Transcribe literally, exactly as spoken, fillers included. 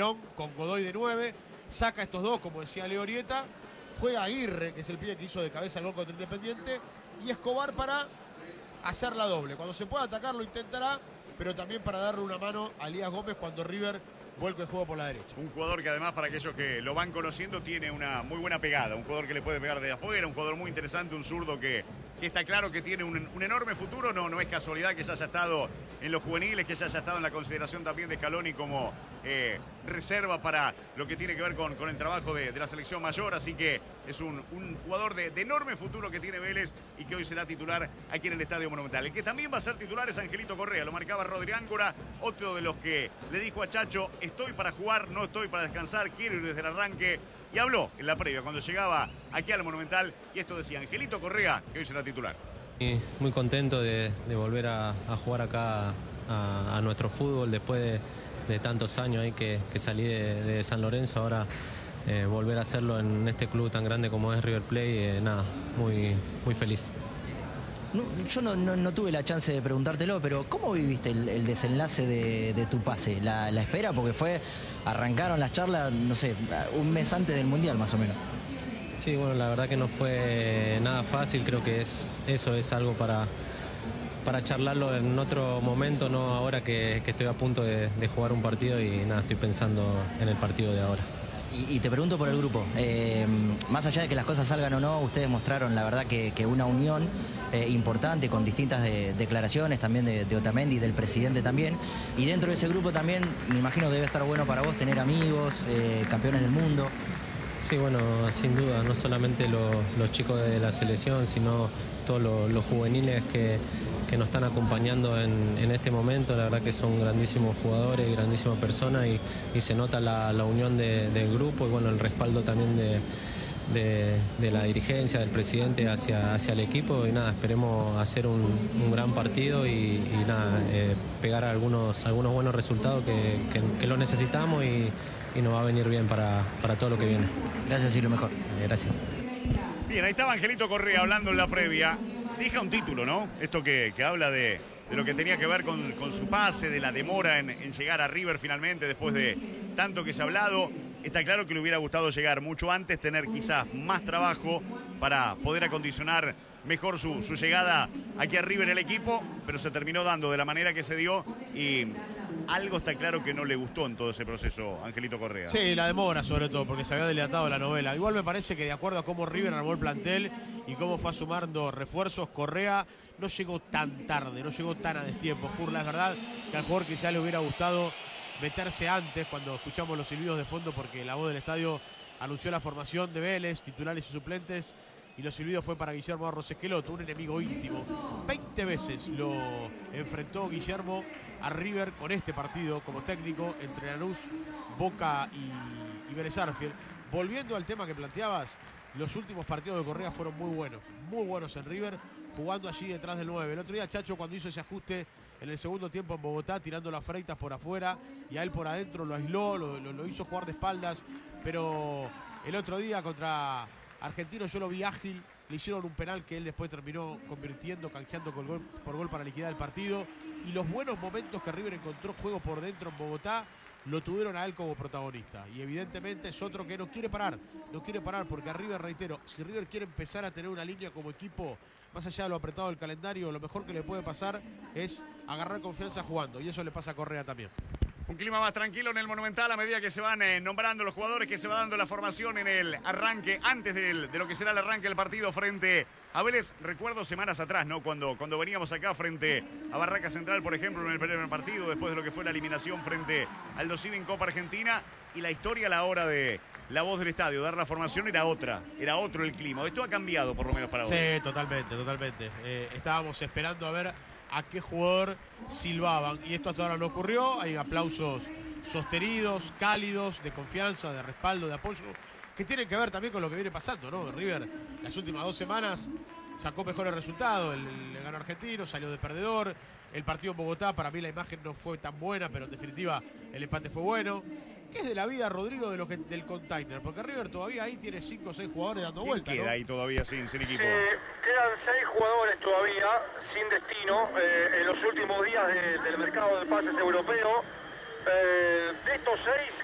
Verón con Godoy de nueve, saca estos dos, como decía Leo Orieta, juega Aguirre, que es el pibe que hizo de cabeza el gol contra Independiente, y Escobar para hacer la doble. Cuando se pueda atacar lo intentará, pero también para darle una mano a Elías Gómez cuando River vuelve el juego por la derecha. Un jugador que además, para aquellos que lo van conociendo, tiene una muy buena pegada. Un jugador que le puede pegar de afuera, un jugador muy interesante, un zurdo que, que está claro que tiene un, un enorme futuro. No, no es casualidad que se haya estado en los juveniles, que se haya estado en la consideración también de Scaloni como eh, reserva para lo que tiene que ver con, con el trabajo de, de la selección mayor. Así que es un, un jugador de, de enorme futuro que tiene Vélez y que hoy será titular aquí en el Estadio Monumental. El que también va a ser titular es Angelito Correa, lo marcaba Rodri Áncora, otro de los que le dijo a Chacho: estoy para jugar, no estoy para descansar, quiero ir desde el arranque. Y habló en la previa cuando llegaba aquí al Monumental, y esto decía Angelito Correa, que hoy será titular. Y muy contento de, de volver a, a jugar acá a, a nuestro fútbol después de, de tantos años ahí que, que salí de, de San Lorenzo. Ahora eh, volver a hacerlo en este club tan grande como es River Plate, eh, nada, muy, muy feliz. No, yo no, no, no tuve la chance de preguntártelo, pero ¿cómo viviste el, el desenlace de, de tu pase? La, la espera, porque fue, arrancaron las charlas, no sé, un mes antes del Mundial más o menos. Sí, bueno, la verdad que no fue nada fácil. Creo que es eso es algo para, para charlarlo en otro momento, no ahora que, que estoy a punto de, de jugar un partido y nada, estoy pensando en el partido de ahora. Y, y te pregunto por el grupo, eh, más allá de que las cosas salgan o no, ustedes mostraron la verdad que, que una unión eh, importante con distintas de, declaraciones también de, de Otamendi y del presidente también, y dentro de ese grupo también me imagino debe estar bueno para vos tener amigos, eh, campeones del mundo. Sí, bueno, sin duda, no solamente lo, los chicos de la selección, sino todos los, los juveniles que, que nos están acompañando en, en este momento. La verdad que son grandísimos jugadores, grandísimas personas, y, y se nota la, la unión de, del grupo y bueno, el respaldo también de, de, de la dirigencia, del presidente hacia, hacia el equipo. Y nada, esperemos hacer un, un gran partido y, y nada, eh, pegar algunos, algunos buenos resultados que, que, que lo necesitamos y, y nos va a venir bien para, para todo lo que viene. Gracias y lo mejor. Eh, gracias. Bien, ahí estaba Angelito Correa hablando en la previa. Deja un título, ¿no? Esto que, que habla de, de lo que tenía que ver con, con su pase, de la demora en, en llegar a River finalmente, después de tanto que se ha hablado. Está claro que le hubiera gustado llegar mucho antes, tener quizás más trabajo para poder acondicionar mejor su, su llegada aquí a River el equipo, pero se terminó dando de la manera que se dio y algo está claro que no le gustó en todo ese proceso, Angelito Correa. Sí, la demora sobre todo, porque se había dilatado la novela. Igual me parece que de acuerdo a cómo River armó el plantel y cómo fue sumando refuerzos, Correa no llegó tan tarde, no llegó tan a destiempo. Furla, es verdad que al jugador que ya le hubiera gustado meterse antes, cuando escuchamos los silbidos de fondo, porque la voz del estadio anunció la formación de Vélez, titulares y suplentes, y los silbidos fue para Guillermo Barros Esqueloto, un enemigo íntimo. veinte veces lo enfrentó Guillermo a River con este partido como técnico entre Lanús, Boca y, y Vélez Sarsfield. Volviendo al tema que planteabas, los últimos partidos de Correa fueron muy buenos, muy buenos en River, jugando allí detrás del nueve. El otro día Chacho, cuando hizo ese ajuste en el segundo tiempo en Bogotá, tirando las Freitas por afuera y a él por adentro, lo aisló, lo, lo, lo hizo jugar de espaldas, pero el otro día contra Argentino yo lo vi ágil, le hicieron un penal que él después terminó convirtiendo, canjeando por gol, por gol para liquidar el partido, y los buenos momentos que River encontró juego por dentro en Bogotá lo tuvieron a él como protagonista, y evidentemente es otro que no quiere parar, no quiere parar, porque a River, reitero, si River quiere empezar a tener una línea como equipo, más allá de lo apretado del calendario, lo mejor que le puede pasar es agarrar confianza jugando, y eso le pasa a Correa también. Un clima más tranquilo en el Monumental a medida que se van eh, nombrando los jugadores, que se va dando la formación en el arranque, antes del, de lo que será el arranque del partido frente a Vélez. Recuerdo semanas atrás, ¿no? Cuando, cuando veníamos acá frente a Barraca Central, por ejemplo, en el primer partido, después de lo que fue la eliminación frente al Dosivi en Copa Argentina, y la historia a la hora de la voz del estadio, dar la formación era otra, era otro el clima. Esto ha cambiado por lo menos para hoy. Sí, totalmente, totalmente. Eh, estábamos esperando a ver a qué jugador silbaban, y esto hasta ahora no ocurrió. Hay aplausos sostenidos, cálidos, de confianza, de respaldo, de apoyo, que tienen que ver también con lo que viene pasando, ¿no? River las últimas dos semanas sacó mejores resultados, el, el ganó Argentino, salió de perdedor, el partido en Bogotá, para mí la imagen no fue tan buena, pero en definitiva el empate fue bueno. ¿Qué es de la vida, Rodrigo, de lo que, del container? Porque River todavía ahí tiene cinco o seis jugadores dando vueltas, ¿Quién queda, ¿no? ahí todavía sin, sin equipo? Eh, quedan seis jugadores todavía sin destino eh, en los últimos días de, del mercado de pases europeo. Eh, de estos seis,